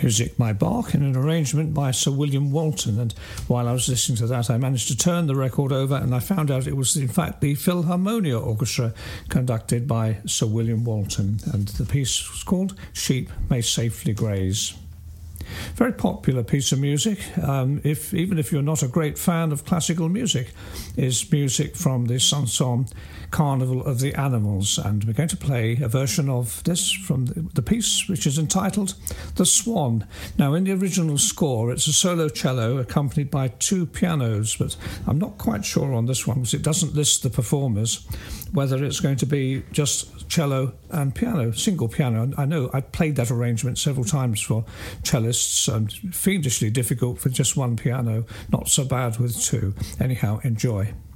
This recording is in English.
Music by Bach in an arrangement by Sir William Walton, and while I was listening to that I managed to turn the record over and I found out it was in fact the Philharmonia Orchestra conducted by Sir William Walton, and the piece was called Sheep May Safely Graze. Very popular piece of music, even if you're not a great fan of classical music, is music from the Sanson Carnival of the Animals, and we're going to play a version of this from the piece, which is entitled The Swan. Now, in the original score, it's a solo cello accompanied by two pianos, but I'm not quite sure on this one because it doesn't list the performers, whether it's going to be just cello and piano, single piano. I know I've played that arrangement several times for cellists, and fiendishly difficult for just one piano, not so bad with two. Anyhow, enjoy.